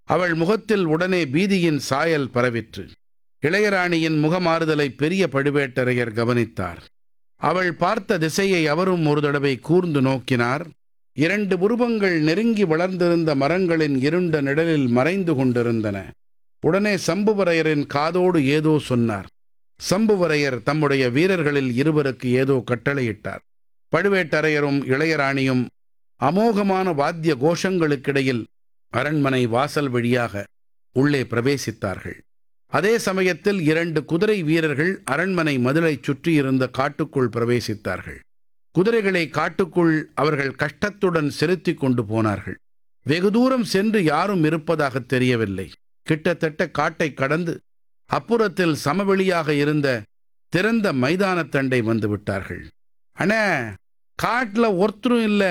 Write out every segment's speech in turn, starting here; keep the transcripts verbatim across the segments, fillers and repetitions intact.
அவள் முகத்தில் உடனே பீதியின் சாயல் பரவிற்று. இளையராணியின் முகமாறுதலை பெரிய பழுவேட்டரையர் கவனித்தார். அவள் பார்த்த திசையை அவரும் ஒரு தடவை கூர்ந்து நோக்கினார். இரண்டு உருவங்கள் நெருங்கி வளர்ந்திருந்த மரங்களின் இருண்ட நிழலில் மறைந்து கொண்டிருந்தன. உடனே சம்புவரையரின் காதோடு ஏதோ சொன்னார். சம்புவரையர் தம்முடைய வீரர்களில் இருவருக்கு ஏதோ கட்டளையிட்டார். பழுவேட்டரையரும் இளையராணியும் அமோகமான வாத்திய கோஷங்களுக்கிடையில் அரண்மனை வாசல் வழியாக உள்ளே பிரவேசித்தார்கள். அதே சமயத்தில் இரண்டு குதிரை வீரர்கள் அரண்மனை மதிலைச் சுற்றியிருந்த காட்டுக்குள் பிரவேசித்தார்கள். குதிரைகளை காட்டுக்குள் அவர்கள் கஷ்டத்துடன் செலுத்திக் கொண்டு போனார்கள். வெகு தூரம் சென்று யாரும் இருப்பதாக தெரியவில்லை. கிட்டத்தட்ட காட்டை கடந்து அப்புறத்தில் சமவெளியாக இருந்த திறந்த மைதானத்தண்டை வந்து விட்டார்கள். அண்ணே, காட்டுல ஒருத்தரும் இல்ல,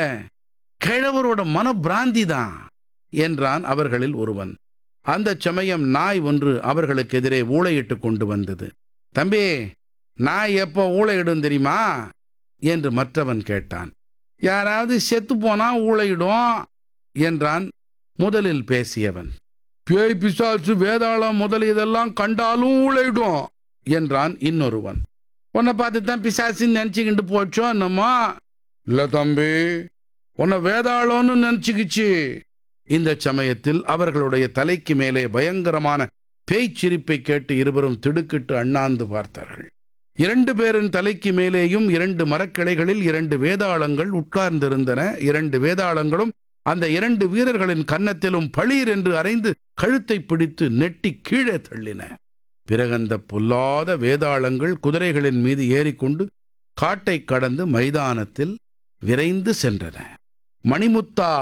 கிழவரோட மனப்பிராந்தி தான் என்றான் அவர்களில் ஒருவன். அந்த சமயம் நாய் ஒன்று அவர்களுக்கு எதிரே ஊளையிட்டு கொண்டு வந்தது. தம்பி, நாய் எப்போ ஊளையிடும் தெரியுமா என்று மற்றவன் கேட்டான். யாராவது செத்து போனா ஊளையிடும் என்றான் முதலில் பேசியவன். பேய் பிசாசு வேதாளம் முதல் இதெல்லாம் கண்டாலும் ஊளையிடும் என்றான் இன்னொருவன். உன்னை பார்த்து தான் பிசாசின்னு நினைச்சுக்கிட்டு போச்சோ என்னம்மா? இல்ல தம்பி, உன்னை வேதாளம்னு நினைச்சுக்கிச்சு. இந்த சமயத்தில் அவர்களுடைய தலைக்கு மேலே பயங்கரமான பேய்ச்சிரிப்பை கேட்டு இருவரும் திடுக்கிட்டு அண்ணாந்து பார்த்தார்கள். இரண்டு பேரின் தலைக்கு மேலேயும் இரண்டு மரக்கிளைகளில் இரண்டு வேதாளங்கள் உட்கார்ந்திருந்தன. இரண்டு வேதாளங்களும் அந்த இரண்டு வீரர்களின் கன்னத்திலும் பளீர் என்று அறைந்து கழுத்தை பிடித்து நெட்டி கீழே தள்ளின. பிறகு அந்த பொல்லாத வேதாளங்கள் குதிரைகளின் மீது ஏறிக்கொண்டு காட்டை கடந்து மைதானத்தில் விரைந்து சென்றன. மணிமுத்தா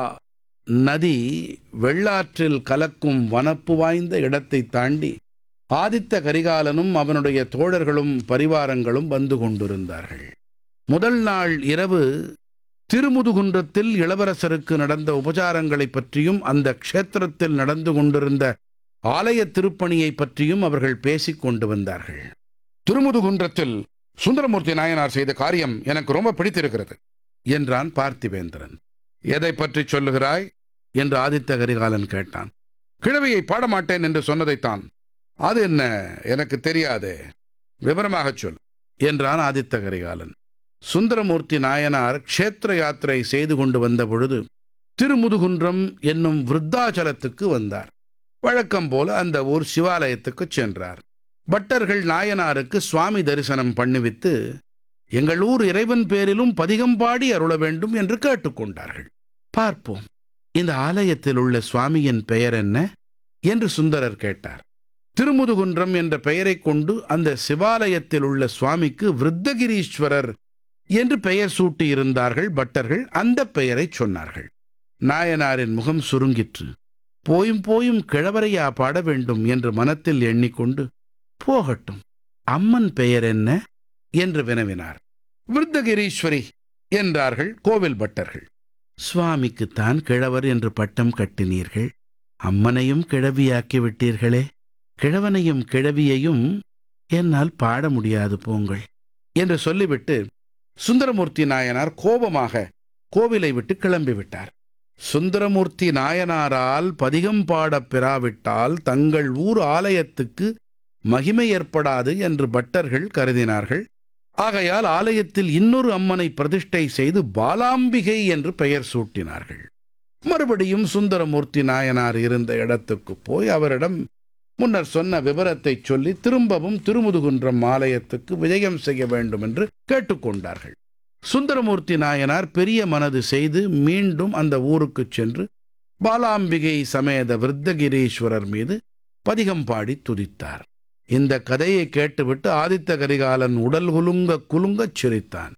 நதி வெள்ளாற்றில் கலக்கும் வனப்பு வாய்ந்த இடத்தை தாண்டி ஆதித்த கரிகாலனும் அவனுடைய தோழர்களும் பரிவாரங்களும் வந்து கொண்டிருந்தார்கள். முதல் நாள் இரவு திருமுதுகுன்றத்தில் இளவரசருக்கு நடந்த உபசாரங்களை பற்றியும் அந்த க்ஷேத்திரத்தில் நடந்து கொண்டிருந்த ஆலய திருப்பணியை பற்றியும் அவர்கள் பேசிக் கொண்டு வந்தார்கள். திருமுதுகுன்றத்தில் சுந்தரமூர்த்தி நாயனார் செய்த காரியம் எனக்கு ரொம்ப பிடித்திருக்கிறது என்றான் பார்த்திபேந்திரன். எதை பற்றி சொல்லுகிறாய் என்று ஆதித்த கரிகாலன் கேட்டான். கிழவியை பாடமாட்டேன் என்று சொன்னதைத்தான். அது என்ன, எனக்கு தெரியாதே, விவரமாக சொல் என்றான் ஆதித்த கரிகாலன். சுந்தரமூர்த்தி நாயனார் க்ஷேத்திர யாத்திரை செய்து கொண்டு வந்த பொழுது திருமுதுகுன்றம் என்னும் விருத்தாச்சலத்துக்கு வந்தார். வழக்கம் போல அந்த ஊர் சிவாலயத்துக்கு சென்றார். பட்டர்கள் நாயனாருக்கு சுவாமி தரிசனம் பண்ணிவித்து எங்கள் ஊர் இறைவன் பேரிலும் பதிகம் பாடி அருள வேண்டும் என்று கேட்டுக்கொண்டார்கள். பார்ப்போம், இந்த ஆலயத்தில் உள்ள சுவாமியின் பெயர் என்ன என்று சுந்தரர் கேட்டார். திருமுதுகுன்றம் என்ற பெயரை கொண்டு அந்த சிவாலயத்தில் உள்ள சுவாமிக்கு விருத்தகிரீஸ்வரர் என்று பெயர் சூட்டியிருந்தார்கள் பட்டர்கள். அந்த பெயரை சொன்னார்கள். நாயனாரின் முகம் சுருங்கிற்று. போயும் போயும் கிழவரையா பாட வேண்டும் என்று மனத்தில் எண்ணிக்கொண்டு, போகட்டும், அம்மன் பெயர் என்ன என்று வினவினார். விருத்தகிரீஸ்வரி என்றார்கள் கோவில் பட்டர்கள். சுவாமிக்குத்தான் கிழவர் என்று பட்டம் கட்டினீர்கள், அம்மனையும் கிழவியாக்கி விட்டீர்களே. கிழவனையும் கிழவியையும் என்னால் பாட முடியாது, போங்கள் என்று சொல்லிவிட்டு சுந்தரமூர்த்தி நாயனார் கோபமாக கோவிலை விட்டு கிளம்பிவிட்டார். சுந்தரமூர்த்தி நாயனாரால் பதிகம் பாடப் பெறாவிட்டால் தங்கள் ஊர் ஆலயத்துக்கு மகிமை ஏற்படாது என்று பட்டர்கள் கருதினார்கள். ஆகையால் ஆலயத்தில் இன்னொரு அம்மனை பிரதிஷ்டை செய்து பாலாம்பிகை என்று பெயர் சூட்டினார்கள். மறுபடியும் சுந்தரமூர்த்தி நாயனார் இருந்த இடத்துக்கு போய் அவரிடம் முன்னர் சொன்ன விவரத்தை சொல்லி திரும்பவும் திருமுதுகுன்றம் ஆலயத்துக்கு விஜயம் செய்ய வேண்டும் என்று கேட்டுக்கொண்டார்கள். சுந்தரமூர்த்தி நாயனார் பெரிய மனது செய்து மீண்டும் அந்த ஊருக்கு சென்று பாலாம்பிகை சமேத விருத்தகிரீஸ்வரர் மீது பதிகம் பாடி துதித்தார். இந்த கதையை கேட்டுவிட்டு ஆதித்த கரிகாலன் உடல் குலுங்க குலுங்கச் சிரித்தான்.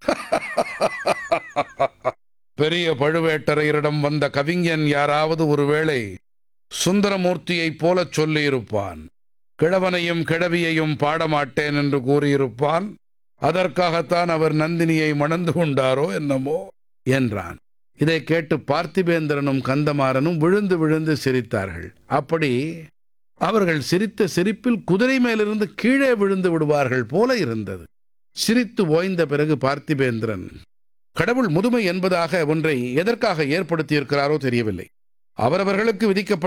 பெரிய பழுவேட்டரையரிடம் வந்த கவிஞன் யாராவது ஒருவேளை சுந்தரமூர்த்தியைப் போல சொல்லியிருப்பான். கிழவனையும் கிழவியையும் பாடமாட்டேன் என்று கூறியிருப்பான். அதற்காகத்தான் அவர் நந்தினியை மணந்து கொண்டாரோ என்னமோ என்றான். இதை கேட்டு பார்த்திபேந்திரனும் கந்தமாறனும் விழுந்து விழுந்து சிரித்தார்கள். அப்படி அவர்கள் சிரித்த சிரிப்பில் குதிரை மேலிருந்து கீழே விழுந்து விடுவார்கள் போல இருந்தது. சிரித்து ஓய்ந்த பிறகு பார்த்திபேந்திரன், கடவுள் முதுமை என்பதாக ஒன்றை எதற்காக ஏற்படுத்தியிருக்கிறாரோ தெரியவில்லை. அவரவர்களுக்கு விதிக்கப்பட்ட